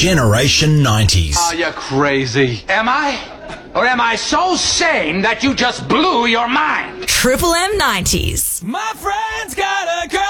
Generation 90s. Are you crazy? Am I? Or am I so sane that you just blew your mind? Triple M 90s. My friend's got a girl.